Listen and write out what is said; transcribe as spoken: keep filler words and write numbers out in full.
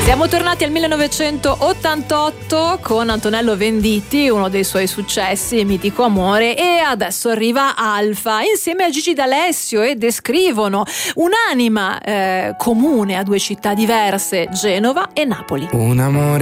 Siamo tornati al millenovecentottantotto con Antonello Venditti, uno dei suoi successi, Mitico Amore, e adesso arriva Alfa insieme a Gigi D'Alessio e descrivono un'anima eh, comune a due città diverse, Genova e Napoli. Un amore